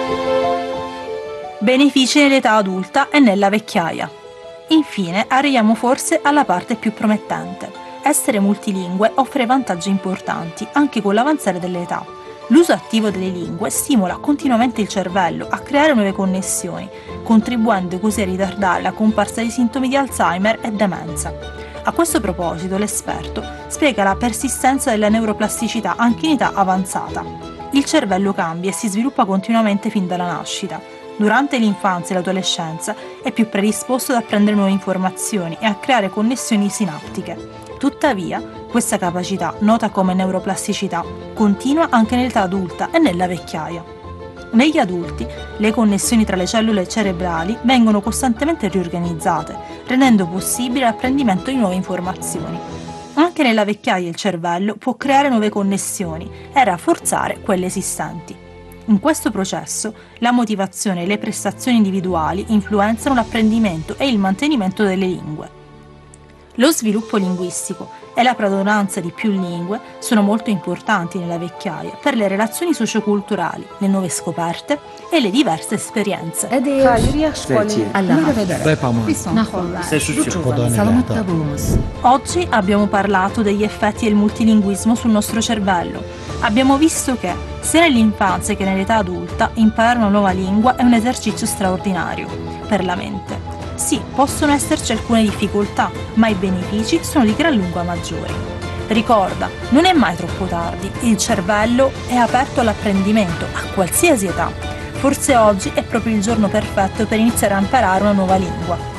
Benefici nell'età adulta e nella vecchiaia. Infine arriviamo forse alla parte più promettente. Essere multilingue offre vantaggi importanti anche con l'avanzare dell'età. L'uso attivo delle lingue stimola continuamente il cervello a creare nuove connessioni, contribuendo così a ritardare la comparsa di sintomi di Alzheimer e demenza. A questo proposito, l'esperto spiega la persistenza della neuroplasticità anche in età avanzata. Il cervello cambia e si sviluppa continuamente fin dalla nascita. Durante l'infanzia e l'adolescenza è più predisposto ad apprendere nuove informazioni e a creare connessioni sinaptiche. Tuttavia, questa capacità, nota come neuroplasticità, continua anche nell'età adulta e nella vecchiaia. Negli adulti, le connessioni tra le cellule cerebrali vengono costantemente riorganizzate, rendendo possibile l'apprendimento di nuove informazioni. Anche nella vecchiaia il cervello può creare nuove connessioni e rafforzare quelle esistenti. In questo processo, la motivazione e le prestazioni individuali influenzano l'apprendimento e il mantenimento delle lingue. Lo sviluppo linguistico e la padronanza di più lingue sono molto importanti nella vecchiaia per le relazioni socioculturali, le nuove scoperte e le diverse esperienze. Oggi abbiamo parlato degli effetti del multilinguismo sul nostro cervello. Abbiamo visto che, sia nell'infanzia che nell'età adulta, imparare una nuova lingua è un esercizio straordinario per la mente. Sì, possono esserci alcune difficoltà, ma i benefici sono di gran lunga maggiori. Ricorda, non è mai troppo tardi, il cervello è aperto all'apprendimento a qualsiasi età. Forse oggi è proprio il giorno perfetto per iniziare a imparare una nuova lingua.